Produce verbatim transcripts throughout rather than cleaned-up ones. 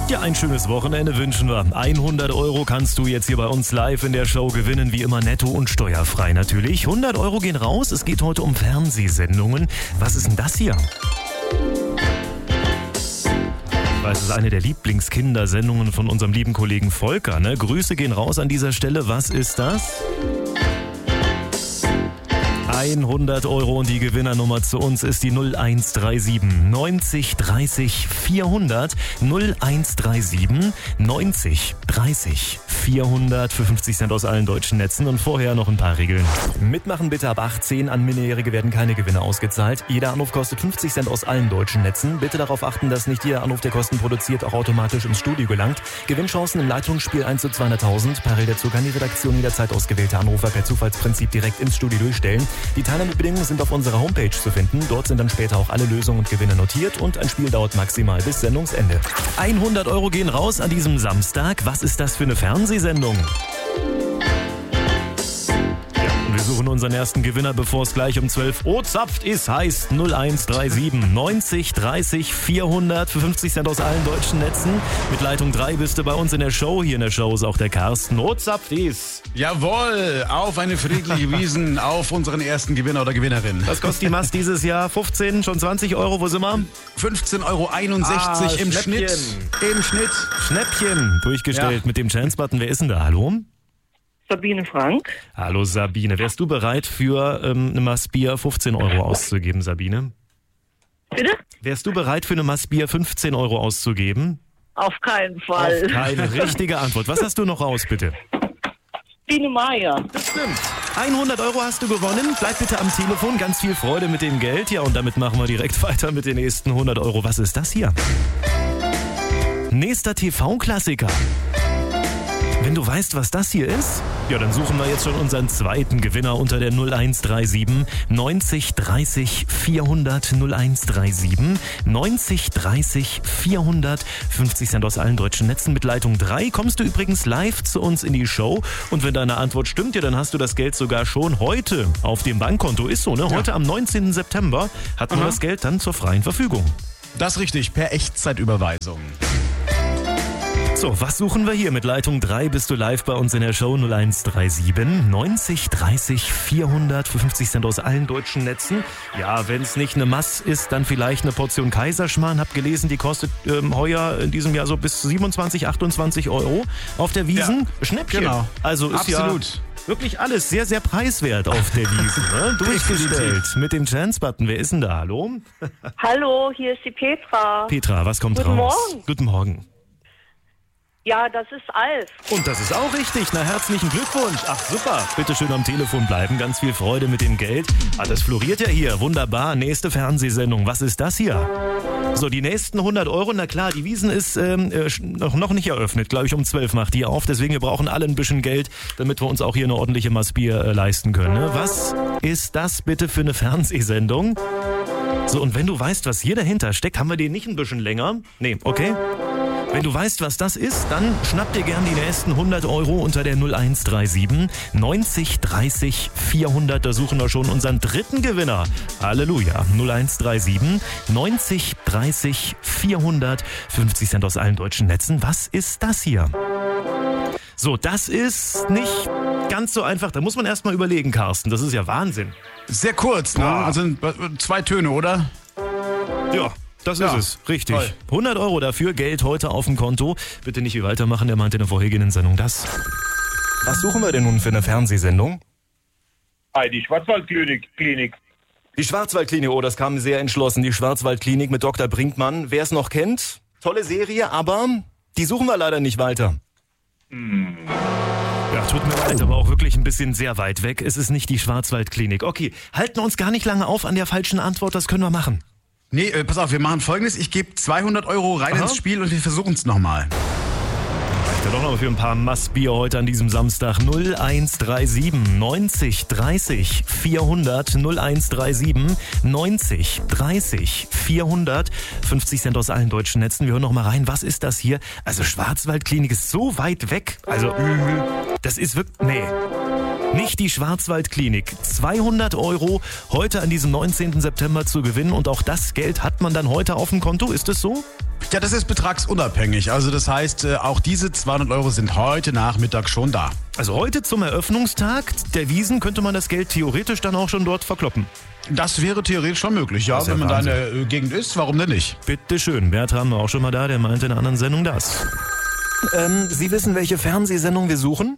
Ja, ein schönes Wochenende wünschen wir. hundert Euro kannst du jetzt hier bei uns live in der Show gewinnen, wie immer netto und steuerfrei natürlich. hundert Euro gehen raus, es geht heute um Fernsehsendungen. Was ist denn das hier? Es ist eine der Lieblingskindersendungen von unserem lieben Kollegen Volker. Ne? Grüße gehen raus an dieser Stelle. Was ist das? hundert Euro und die Gewinnernummer zu uns ist die null eins drei sieben neunzig dreißig vierhundert. null eins drei sieben neunzig dreißig vierhundert für fünfzig Cent aus allen deutschen Netzen und vorher noch ein paar Regeln. Mitmachen bitte ab achtzehn, an Minderjährige werden keine Gewinne ausgezahlt. Jeder Anruf kostet fünfzig Cent aus allen deutschen Netzen. Bitte darauf achten, dass nicht jeder Anruf, der Kosten produziert, auch automatisch ins Studio gelangt. Gewinnchancen im Leitungsspiel eins zu zweihunderttausend. Parallel dazu kann die Redaktion jederzeit ausgewählte Anrufer per Zufallsprinzip direkt ins Studio durchstellen. Die Teilnahmebedingungen sind auf unserer Homepage zu finden. Dort sind dann später auch alle Lösungen und Gewinne notiert und ein Spiel dauert maximal bis Sendungsende. hundert Euro gehen raus an diesem Samstag. Was ist das für eine Fernsehsendung? Wir suchen unseren ersten Gewinner, bevor es gleich um zwölf Uhr zapft ist. Heißt null eins drei sieben neunzig dreißig vierhundert für fünfzig Cent aus allen deutschen Netzen. Mit Leitung drei bist du bei uns in der Show. Hier in der Show ist auch der Carsten. O zapft ist. Jawohl, auf eine friedliche Wiesen, auf unseren ersten Gewinner oder Gewinnerin. Was kostet die Mast dieses Jahr? fünfzehn, schon zwanzig Euro? Wo sind wir? fünfzehn Euro einundsechzig ah, im Schnitt. Im Schnitt. Schnäppchen durchgestellt ja. Mit dem Chance-Button. Wer ist denn da? Hallo? Sabine Frank. Hallo Sabine. Wärst du bereit für ähm, eine Maß Bier fünfzehn Euro auszugeben, Sabine? Bitte? Wärst du bereit für eine Maß Bier fünfzehn Euro auszugeben? Auf keinen Fall. Auf keine richtige Antwort. Was hast du noch raus, bitte? Biene Meier. Das stimmt. hundert Euro hast du gewonnen. Bleib bitte am Telefon. Ganz viel Freude mit dem Geld. Ja, und damit machen wir direkt weiter mit den nächsten hundert Euro. Was ist das hier? Nächster T V-Klassiker. Wenn du weißt, was das hier ist, ja, dann suchen wir jetzt schon unseren zweiten Gewinner unter der null eins drei sieben neunzig dreißig vierhundert. null eins drei sieben neunzig dreißig vierhundert. fünfzig Cent aus allen deutschen Netzen mit Leitung drei. Kommst du übrigens live zu uns in die Show. Und wenn deine Antwort stimmt, ja, dann hast du das Geld sogar schon heute auf dem Bankkonto. Ist so, ne? Heute ja. Am neunzehnten September hat man das Geld dann zur freien Verfügung. Das ist richtig, per Echtzeitüberweisung. So, was suchen wir hier? Mit Leitung drei bist du live bei uns in der Show. null eins drei sieben neunzig dreißig vierhundert für fünfzig Cent aus allen deutschen Netzen. Ja, wenn es nicht eine Mass ist, dann vielleicht eine Portion Kaiserschmarrn. Hab gelesen, die kostet ähm, heuer in diesem Jahr so bis siebenundzwanzig, achtundzwanzig Euro auf der Wiesen. Ja, Schnäppchen. Genau. Also ist absolut. Ja wirklich alles sehr, sehr preiswert auf der Wiesen. Ne? Durchgestellt mit dem Chance-Button. Wer ist denn da? Hallo? Hallo, hier ist die Petra. Petra, was kommt Guten raus? Morgen. Guten Morgen. Ja, das ist Alf. Und das ist auch richtig. Na, herzlichen Glückwunsch. Ach, super. Bitte schön am Telefon bleiben. Ganz viel Freude mit dem Geld. Ah, das floriert ja hier. Wunderbar. Nächste Fernsehsendung. Was ist das hier? So, die nächsten hundert Euro. Na klar, die Wiesen ist ähm, äh, noch, noch nicht eröffnet. Glaube ich, um zwölf macht die auf. Deswegen, wir brauchen alle ein bisschen Geld, damit wir uns auch hier eine ordentliche Maß Bier äh, leisten können. Ne? Was ist das bitte für eine Fernsehsendung? So, und wenn du weißt, was hier dahinter steckt, haben wir den nicht ein bisschen länger? Nee, okay. Wenn du weißt, was das ist, dann schnapp dir gern die nächsten hundert Euro unter der null eins drei sieben neunzig dreißig vierhundert. Da suchen wir schon unseren dritten Gewinner. Halleluja. null eins drei sieben neunzig dreißig vierhundert. fünfzig Cent aus allen deutschen Netzen. Was ist das hier? So, das ist nicht ganz so einfach. Da muss man erst mal überlegen, Carsten. Das ist ja Wahnsinn. Sehr kurz, ne? Ja. Also zwei Töne, oder? Ja. Das ja, ist es, richtig. Toll. hundert Euro dafür, Geld heute auf dem Konto. Bitte nicht wie weitermachen, der meinte in der vorhergehenden Sendung das. Was suchen wir denn nun für eine Fernsehsendung? Hi, die Schwarzwaldklinik. Klinik. Die Schwarzwaldklinik, oh, das kam sehr entschlossen. Die Schwarzwaldklinik mit Doktor Brinkmann. Wer es noch kennt, tolle Serie, aber die suchen wir leider nicht weiter. Hm. Ja, tut mir leid, aber auch wirklich ein bisschen sehr weit weg. Es ist nicht die Schwarzwaldklinik. Okay, halten wir uns gar nicht lange auf an der falschen Antwort, das können wir machen. Nee, äh, pass auf, wir machen Folgendes. Ich gebe zweihundert Euro rein Aha. ins Spiel und wir versuchen es nochmal. Reicht ja doch noch für ein paar Massbier heute an diesem Samstag. null eins drei sieben neunzig dreißig vierhundert. null eins drei sieben neunzig dreißig vierhundert. fünfzig Cent aus allen deutschen Netzen. Wir hören noch mal rein. Was ist das hier? Also Schwarzwaldklinik ist so weit weg. Also, das ist wirklich... Nee. Nicht die Schwarzwaldklinik. zweihundert Euro heute an diesem neunzehnten September zu gewinnen und auch das Geld hat man dann heute auf dem Konto. Ist es so? Ja, das ist betragsunabhängig. Also das heißt, äh, auch diese zweihundert Euro sind heute Nachmittag schon da. Also heute zum Eröffnungstag der Wiesn könnte man das Geld theoretisch dann auch schon dort verkloppen. Das wäre theoretisch schon möglich, ja, Das ist ja wenn man da in Wahnsinn. der äh, Gegend ist, warum denn nicht? Bitte schön. Bertram war auch schon mal da, der meinte in einer anderen Sendung das. Ähm, Sie wissen, welche Fernsehsendung wir suchen?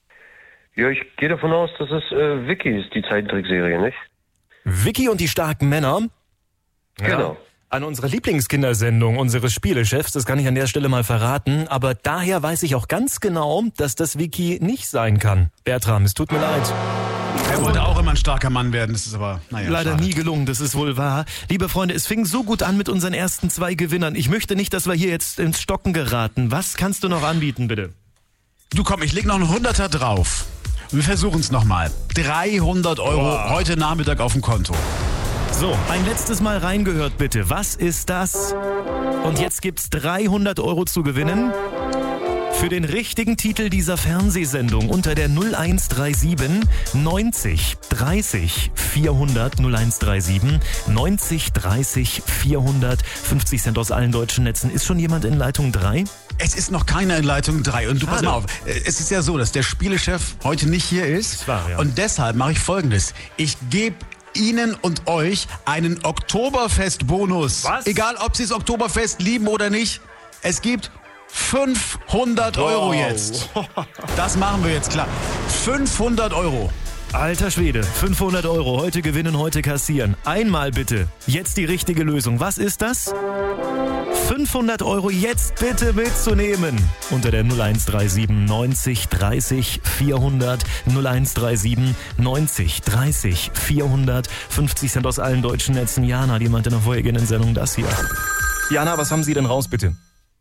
Ja, ich gehe davon aus, dass es äh, Vicky ist, die Zeichentrickserie, nicht? Vicky und die starken Männer. Genau. An unserer Lieblingskindersendung unseres Spielechefs, das kann ich an der Stelle mal verraten, aber daher weiß ich auch ganz genau, dass das Vicky nicht sein kann. Bertram, es tut mir leid. Er wollte auch immer ein starker Mann werden, das ist aber, naja, Leider schade. nie gelungen, das ist wohl wahr. Liebe Freunde, es fing so gut an mit unseren ersten zwei Gewinnern. Ich möchte nicht, dass wir hier jetzt ins Stocken geraten. Was kannst du noch anbieten, bitte? Du komm, ich leg noch einen Hunderter drauf. Wir versuchen es nochmal. dreihundert Euro Wow. heute Nachmittag auf dem Konto. So, ein letztes Mal reingehört, bitte. Was ist das? Und jetzt gibt's dreihundert Euro zu gewinnen. Für den richtigen Titel dieser Fernsehsendung unter der null eins drei sieben neunzig dreißig vierhundert null eins drei sieben neunzig dreißig vierhundert fünfzig Cent aus allen deutschen Netzen. Ist schon jemand in Leitung drei? Es ist noch keiner in Leitung drei. Und du pass Schade. mal auf, es ist ja so, dass der Spielechef heute nicht hier ist. Ist wahr, ja. Und deshalb mache ich Folgendes. Ich gebe Ihnen und euch einen Oktoberfest-Bonus. Was? Egal, ob Sie das Oktoberfest lieben oder nicht. Es gibt fünfhundert Euro jetzt. Das machen wir jetzt klar. fünfhundert Euro. Alter Schwede, fünfhundert Euro. Heute gewinnen, heute kassieren. Einmal bitte. Jetzt die richtige Lösung. Was ist das? fünfhundert Euro jetzt bitte mitzunehmen. Unter der null eins drei sieben neunzig dreißig vierhundert null eins drei sieben neunzig dreißig vierhundert fünfzig Cent aus allen deutschen Netzen. Jana, die meinte in der vorhergehenden Sendung das hier. Jana, was haben Sie denn raus, bitte?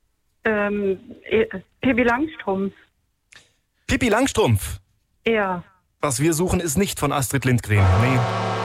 Ähm, äh, Pippi Langstrumpf. Pippi Langstrumpf. Ja. Was wir suchen, ist nicht von Astrid Lindgren. Nee.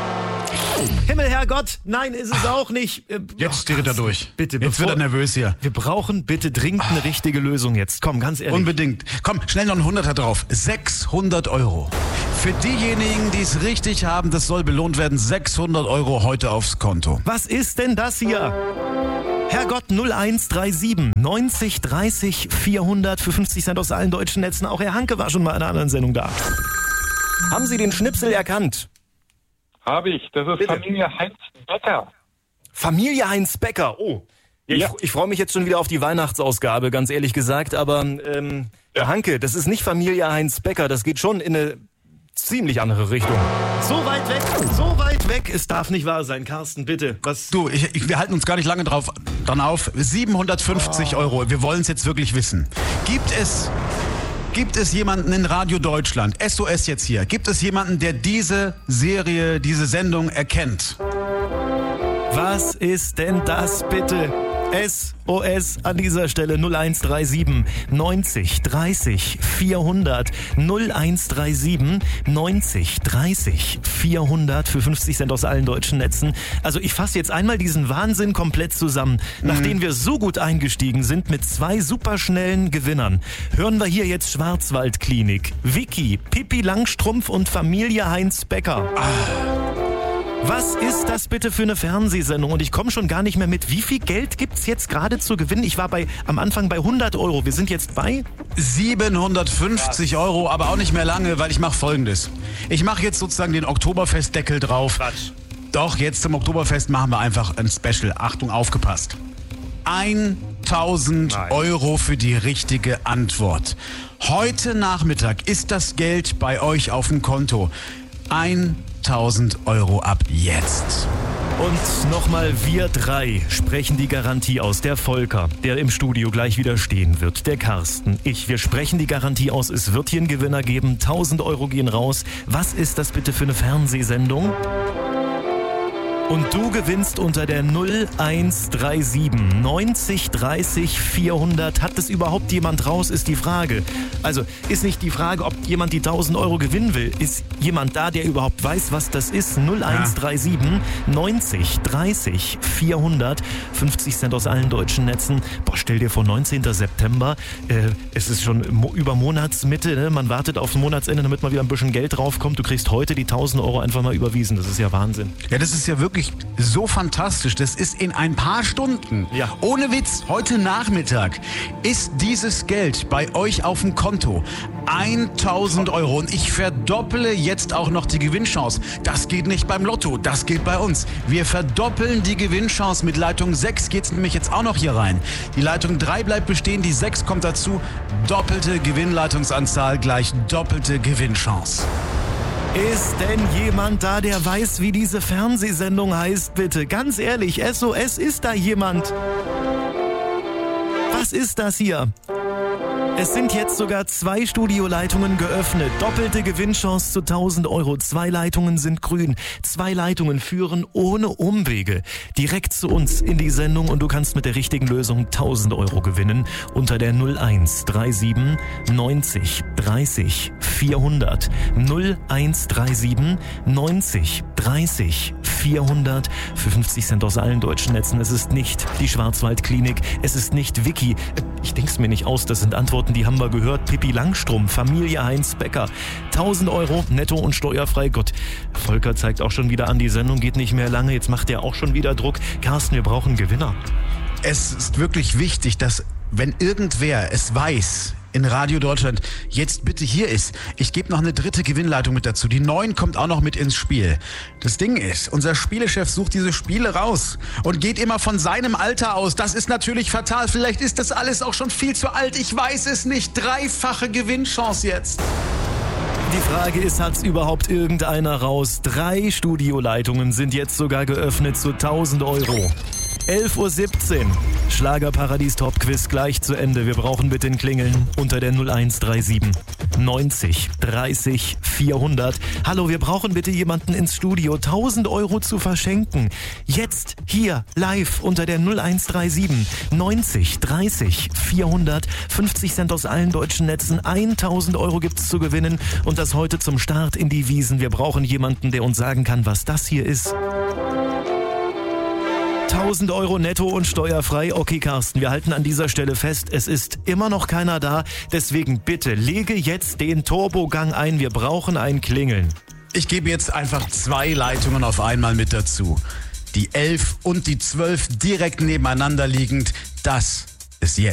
Himmel, Herrgott, nein, ist es auch nicht. Äh, Jetzt ach, dreht er durch. Bitte, Jetzt wird er nervös hier. Wir brauchen bitte dringend eine richtige Lösung jetzt. Komm, ganz ehrlich. Unbedingt. Komm, schnell noch ein Hunderter drauf. sechshundert Euro. Für diejenigen, die es richtig haben, das soll belohnt werden. sechshundert Euro heute aufs Konto. Was ist denn das hier? Herrgott, null eins drei sieben neunzig dreißig vierhundert für fünfzig Cent aus allen deutschen Netzen. Auch Herr Hanke war schon mal in einer anderen Sendung da. Haben Sie den Schnipsel erkannt? Habe ich. Das ist Bitte. Familie Heinz Becker. Familie Heinz Becker. Oh. Ich, Ja. ich freue mich jetzt schon wieder auf die Weihnachtsausgabe, ganz ehrlich gesagt. Aber ähm, Herr Hanke, das ist nicht Familie Heinz Becker. Das geht schon in eine ziemlich andere Richtung. So weit weg, so weit weg. Es darf nicht wahr sein. Carsten, bitte. Was? Du, ich, ich, wir halten uns gar nicht lange drauf, dran auf. siebenhundertfünfzig Euro. Wir wollen es jetzt wirklich wissen. Gibt es, gibt es jemanden in Radio Deutschland, S O S jetzt hier, gibt es jemanden, der diese Serie, diese Sendung erkennt? Was ist denn das bitte? S O S an dieser Stelle null eins drei sieben neunzig dreißig vierhundert null eins drei sieben neunzig dreißig vierhundert für fünfzig Cent aus allen deutschen Netzen. Also ich fasse jetzt einmal diesen Wahnsinn komplett zusammen. Nachdem wir so gut eingestiegen sind mit zwei superschnellen Gewinnern, hören wir hier jetzt Schwarzwaldklinik, Vicky, Pippi Langstrumpf und Familie Heinz Becker. Was ist das bitte für eine Fernsehsendung? Und ich komme schon gar nicht mehr mit. Wie viel Geld gibt's jetzt gerade zu gewinnen? Ich war bei am Anfang bei hundert Euro. Wir sind jetzt bei... siebenhundertfünfzig Euro, aber auch nicht mehr lange, weil ich mache Folgendes. Ich mache jetzt sozusagen den Oktoberfestdeckel drauf. Quatsch. Doch, jetzt zum Oktoberfest machen wir einfach ein Special. Achtung, aufgepasst. tausend Nein. Euro für die richtige Antwort. Heute Nachmittag ist das Geld bei euch auf dem Konto. tausend Euro ab jetzt. Und nochmal wir drei sprechen die Garantie aus. Der Volker, der im Studio gleich wieder stehen wird. Der Carsten, ich. Wir sprechen die Garantie aus. Es wird hier einen Gewinner geben. tausend Euro gehen raus. Was ist das bitte für eine Fernsehsendung? Und du gewinnst unter der null eins drei sieben neunzig dreißig vierhundert. Hat es überhaupt jemand raus, ist die Frage. Also ist nicht die Frage, ob jemand die tausend Euro gewinnen will. Ist jemand da, der überhaupt weiß, was das ist? null eins drei sieben neunzig dreißig vierhundert. fünfzig Cent aus allen deutschen Netzen. Boah, stell dir vor, neunzehnten September. Äh, es ist schon mo- über Monatsmitte. Ne? Man wartet aufs Monatsende, damit mal wieder ein bisschen Geld draufkommt. Du kriegst heute die tausend Euro einfach mal überwiesen. Das ist ja Wahnsinn. Ja, das ist ja wirklich so fantastisch. Das ist in ein paar Stunden. Ja. Ohne Witz, heute Nachmittag ist dieses Geld bei euch auf dem Konto. tausend Euro. Und ich verdopple jetzt auch noch die Gewinnchance. Das geht nicht beim Lotto, das geht bei uns. Wir verdoppeln die Gewinnchance. Mit Leitung sechs geht's nämlich jetzt auch noch hier rein. Die Leitung drei bleibt bestehen, die sechs kommt dazu. Doppelte Gewinnleitungsanzahl gleich doppelte Gewinnchance. Ist denn jemand da, der weiß, wie diese Fernsehsendung heißt, bitte? Ganz ehrlich, S O S, ist da jemand? Was ist das hier? Es sind jetzt sogar zwei Studioleitungen geöffnet. Doppelte Gewinnchance zu tausend Euro. Zwei Leitungen sind grün. Zwei Leitungen führen ohne Umwege direkt zu uns in die Sendung und du kannst mit der richtigen Lösung tausend Euro gewinnen unter der null eins drei sieben neunzig dreißig vierhundert. null eins drei sieben neunzig dreißig vierhundert für fünfzig Cent aus allen deutschen Netzen. Es ist nicht die Schwarzwaldklinik. Es ist nicht Vicky. Ich denk's mir nicht aus. Das sind Antworten, die haben wir gehört. Pippi Langstrumpf, Familie Heinz Becker. tausend Euro netto und steuerfrei. Gott, Volker zeigt auch schon wieder an, die Sendung geht nicht mehr lange. Jetzt macht er auch schon wieder Druck. Carsten, wir brauchen Gewinner. Es ist wirklich wichtig, dass, wenn irgendwer es weiß, in Radio Deutschland jetzt bitte hier ist. Ich gebe noch eine dritte Gewinnleitung mit dazu. Die neun kommt auch noch mit ins Spiel. Das Ding ist, unser Spielechef sucht diese Spiele raus und geht immer von seinem Alter aus. Das ist natürlich fatal. Vielleicht ist das alles auch schon viel zu alt. Ich weiß es nicht. Dreifache Gewinnchance jetzt. Die Frage ist, hat's überhaupt irgendeiner raus? Drei Studioleitungen sind jetzt sogar geöffnet zu tausend Euro. elf Uhr siebzehn. Schlagerparadies Top Quiz gleich zu Ende. Wir brauchen bitte ein Klingeln unter der null eins drei sieben neunzig dreißig vierhundert. Hallo, wir brauchen bitte jemanden ins Studio. tausend Euro zu verschenken. Jetzt, hier, live unter der null eins drei sieben neunzig dreißig vierhundert. fünfzig Cent aus allen deutschen Netzen. tausend Euro gibt's zu gewinnen. Und das heute zum Start in die Wiesn. Wir brauchen jemanden, der uns sagen kann, was das hier ist. tausend Euro netto und steuerfrei. Okay, Carsten, wir halten an dieser Stelle fest, es ist immer noch keiner da. Deswegen bitte, lege jetzt den Turbogang ein. Wir brauchen ein Klingeln. Ich gebe jetzt einfach zwei Leitungen auf einmal mit dazu. Die elf und die zwölf direkt nebeneinander liegend. Das ist jetzt.